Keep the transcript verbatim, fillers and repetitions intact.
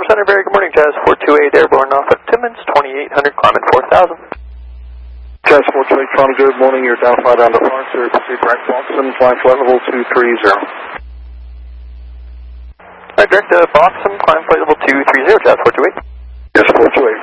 Storm Center, very good morning, Jazz four two eight, airborne off at Timmins, twenty-eight hundred, climbing four thousand. Jazz four two eight, Toronto, good morning, you're down flight down to departure, proceed direct Boston, flying flight level two three zero. Alright, direct to Boston, climb flight level two three zero, Jazz four two eight. Yes, four two eight.